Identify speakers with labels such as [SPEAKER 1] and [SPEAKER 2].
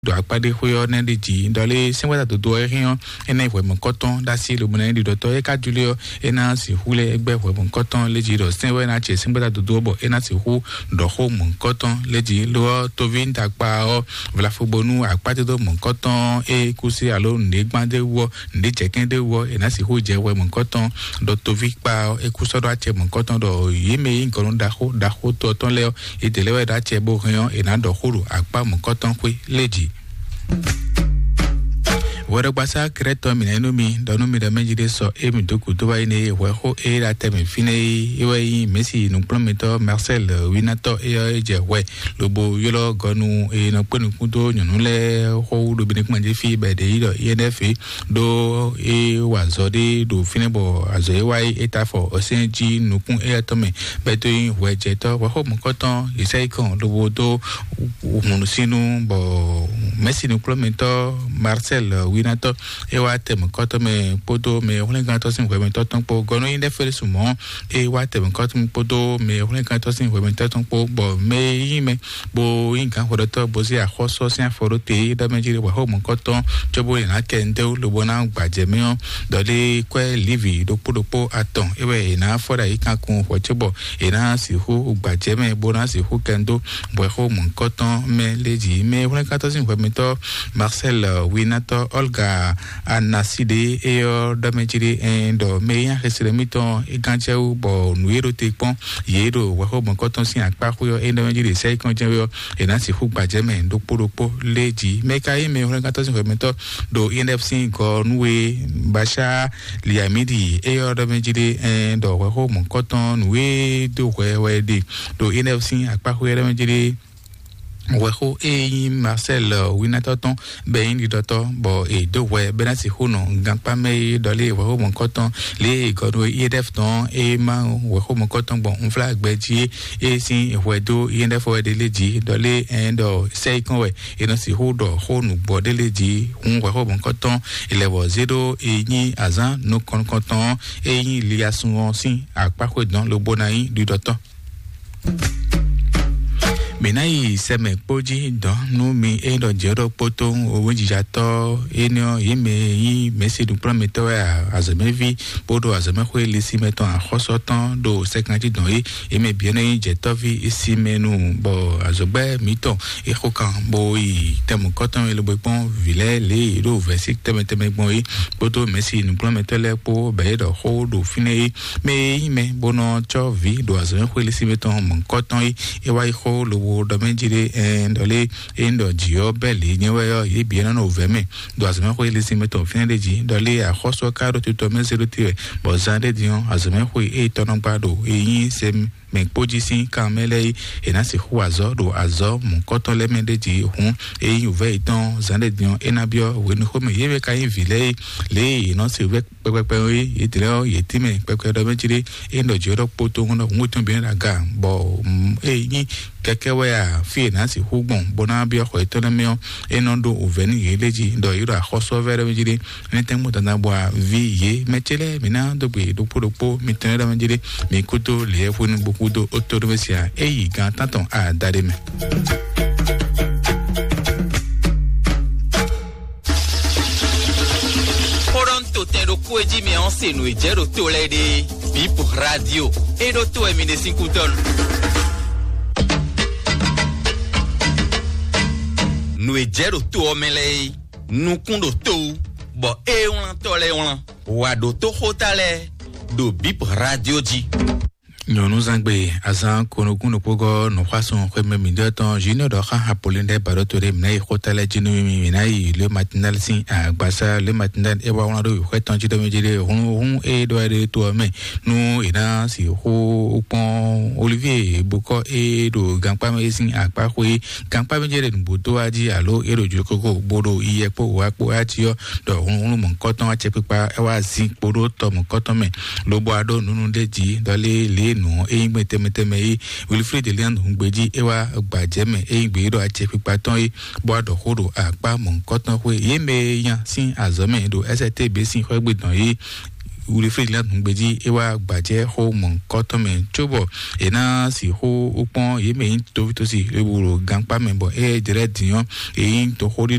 [SPEAKER 1] do akpade khoyo ne de ji ndole senwata do ehin ene we mon koton da si lo mon di do to e ka julio ena si hule egbe we mon koton leji do senwe na che senwata do bo ena si hu do ho mon koton leji lo to vin ta pa o vla fobonu akpade do mon koton e kusi alo ne gbande wo nde chekende wo ena si hu je we mon koton do to vi pa e kuso do ache mon koton do yeme nkoron da ho to ton le e telewe da che bo hion ena do huru akpa mon koton kwe leji wore gbasa kreto mi na mi donu mi da menjide so e mi doku to wa ine we ho e la teme fine e Messi no prometo Marcel Winato e je we lobo yolo gonu e no penu kudo nyunu le ho do bi ne kuma je fi be de ido ENF do e wa zode do fine bo azo e wa e ta fo osenji no kun e to me be to yin we je to we ho mo koton isai kan lobo do munu sinu bo Messi no prometo Marcel Winato e wa tem koto me podo me holen kanto sin we to ton po gono inde fere sumo e wa tem koto me podo me holen kanto sin we to ton po bo me yime bo inkan ho to bo si akhoso sin aforote da mejire wa ho mo koto jobo ina kende lo bona gbaje mi on do le kwe livi do podo aton e we ina fora ikan kun ho jobo ina si hu gbaje me bona si hu kendo bo ho mo koto me leji me holen kanto sin we to Marcel Winato Olga Anaside e do mejire endo me yan resere mito e ganche u bo nuero te pon yero wa ho mo koton sin apa ko yo endo mejire sei kon je yo e na si hu gbaje me do poropo leji me kai me ho ganto sin mito do NFC ko nuwe basha liamidi e do mejire endo wa ho mo koton nuwe do we de do NFC apa ko yo mejire weho e Marcel Winato ton ben di doto bo e do we benasi huno gampa me dole weho mon koton le godo EDF ton e ma weho mon koton bon flag beji e sin wedo EDF we de leji dole endo sei kon we e no si hudo honu bo de leji un weho mon koton ele wo 0 e ni azan no kon koton e yin liasun sin apa ko don lo bonai di doto Menai seme poji don nu mi e do jero poto o jijato enio yeme yi Messi du prometo azemevi podo azeme ko elisi meton a khosoton do 50 don e me bien e jetovi isi menu bo azogbe miton e khokan bo yi temu koton e lo bon vile le do versik teme bon e podo Messi du prometo le po be do ho do fine me bono chovi do azeme ko elisi meton mon koton e wa ho lo do menjire ndole endo jio beli nyewe yo yebiena no veme do azeme ko elisi meton fine deji dole a khoso karo tuto mesero tire bo zande dion azeme ko e tonon pado e yin sem men pojisi kamele e na se huazo do azo mon koton le mendeji hun e yuve iton zande dion enabio we no me yebe kai vile le no se we pepe e tire yetime pepe do menjire endo jiro poto ngono ngutun bien aga bo e yin kekewe a fi na si hugbon bona bi o ito na mi o enondo oveni yeleji do iro akhoso vere menjire neten mutana bwa vi ye mechele mina do be do podopo mitene menjire mi kuto le funu bukudo autoromesia e yi gan tanton a dare me
[SPEAKER 2] Poronto tendo kueji me onse no ejero to lede Bip Radio e do to emine 5 ton no ejero to omele no kundo to bo e un tole un wa do to hotale do Bip Radio ji
[SPEAKER 1] Nous angbe azan konokuno pogo no façon comme mindoton jino do kha apolinde barotore mnai hotale jino minai le matinal sin a gbasa le matinal e wa wona do kweton jido mejire hun e do re to me nu ina si ho pon Olivier Boko e do gampa me sin apa ko gampa mejire nboto aji alo ero jokoko bodo iye po wa po atio do hun mon koton a chepipa e wa sin podo to mon koton me lobo ado nunu deji dole le no e ngbe teme Wilfred Elian ngbeji ewa gbajeme e ngbe ro ache pipaton e bo ado horo apa mon koton we yeme yan sin azome do STB sin ho gbedan e wuli firi la nugbeji ewa gbaje ho mon kotome chobo ena si ho upon ye me to si eburo gampa membo e dire dion e to hori